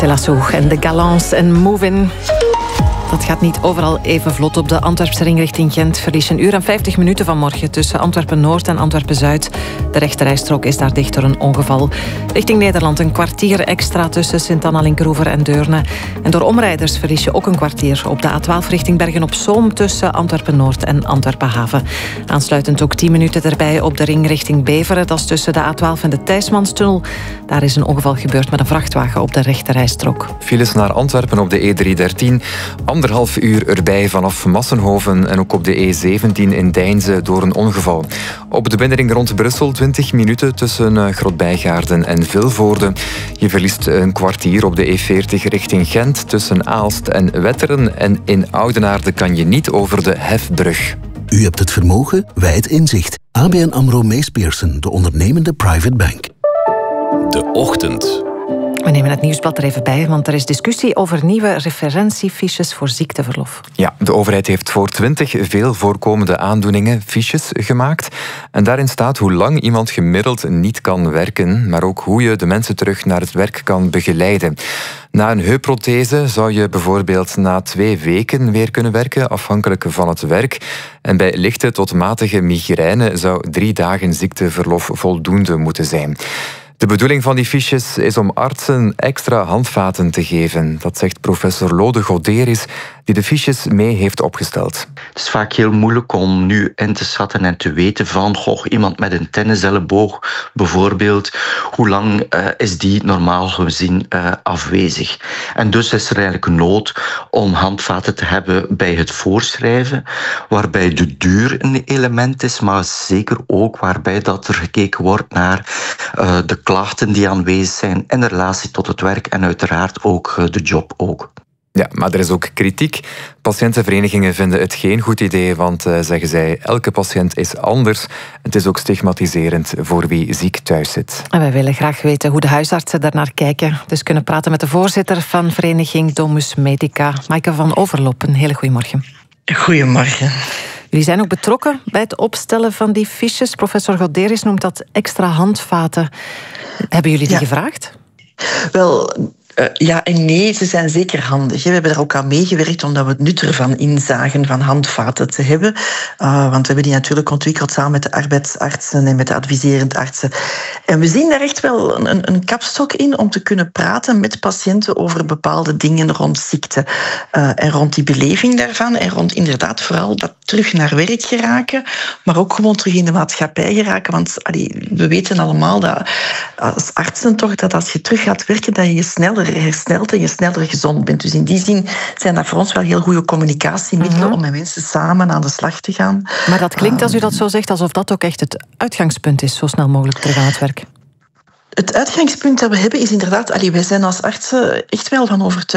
Selassou en de Galants en Move In. Dat gaat niet overal even vlot op de Antwerpse ring richting Gent. Verlies een uur en 50 minuten vanmorgen tussen Antwerpen-Noord en Antwerpen-Zuid. De rechterrijstrook is daar dicht door een ongeval. Richting Nederland een kwartier extra tussen Sint-Anna-Linkeroever en Deurne. En door omrijders verlies je ook een kwartier op de A12 richting Bergen-op-Zoom tussen Antwerpen-Noord en Antwerpen-Haven. Aansluitend ook 10 minuten erbij op de ring richting Beveren. Dat is tussen de A12 en de Thijsmanstunnel. Daar is een ongeval gebeurd met een vrachtwagen op de rechterrijstrook. Files naar Antwerpen op de E313. 1,5 uur erbij vanaf Massenhoven en ook op de E17 in Deinze door een ongeval. Op de binnenring rond Brussel 20 minuten tussen Grootbijgaarden en Vilvoorde. Je verliest een kwartier op de E40 richting Gent tussen Aalst en Wetteren. En in Oudenaarde kan je niet over de Hefbrug. U hebt het vermogen, wij het inzicht. ABN AMRO Mees Pierson, de ondernemende private bank. De Ochtend. We nemen het nieuwsblad er even bij, want er is discussie over nieuwe referentiefiches voor ziekteverlof. Ja, de overheid heeft voor 20 veel voorkomende aandoeningen fiches gemaakt. En daarin staat hoe lang iemand gemiddeld niet kan werken, maar ook hoe je de mensen terug naar het werk kan begeleiden. Na een heupprothese zou je bijvoorbeeld na 2 weken weer kunnen werken, afhankelijk van het werk. En bij lichte tot matige migraine zou 3 dagen ziekteverlof voldoende moeten zijn. De bedoeling van die fiches is om artsen extra handvaten te geven. Dat zegt professor Lode Goderis, die de fiches mee heeft opgesteld. Het is vaak heel moeilijk om nu in te schatten en te weten van iemand met een tenniselleboog bijvoorbeeld, hoe lang is die normaal gezien afwezig. En dus is er eigenlijk nood om handvaten te hebben bij het voorschrijven, waarbij de duur een element is, maar zeker ook waarbij dat er gekeken wordt naar de klachten die aanwezig zijn in relatie tot het werk en uiteraard ook de job ook. Ja, maar er is ook kritiek. Patiëntenverenigingen vinden het geen goed idee, want, zeggen zij, elke patiënt is anders. Het is ook stigmatiserend voor wie ziek thuis zit. En wij willen graag weten hoe de huisartsen daarnaar kijken. Dus kunnen praten met de voorzitter van vereniging Domus Medica, Maaike van Overlop. Een hele goede morgen. Goedemorgen. Jullie zijn ook betrokken bij het opstellen van die fiches. Professor Goderis noemt dat extra handvaten. Hebben jullie die gevraagd? Wel, ja en nee, ze zijn zeker handig. We hebben er ook aan meegewerkt omdat we het nut ervan inzagen van handvaten te hebben. Want we hebben die natuurlijk ontwikkeld samen met de arbeidsartsen en met de adviserend artsen. En we zien daar echt wel een kapstok in om te kunnen praten met patiënten over bepaalde dingen rond ziekte. En rond die beleving daarvan en rond inderdaad vooral dat terug naar werk geraken, maar ook gewoon terug in de maatschappij geraken. Want we weten allemaal dat als artsen toch, dat als je terug gaat werken, dat je sneller herstelt en je sneller gezond bent. Dus in die zin zijn dat voor ons wel heel goede communicatiemiddelen om met mensen samen aan de slag te gaan. Maar dat klinkt, als u dat zo zegt, alsof dat ook echt het uitgangspunt is, zo snel mogelijk terug aan het werk. Het uitgangspunt dat we hebben is inderdaad, wij zijn als artsen echt wel van overtuigd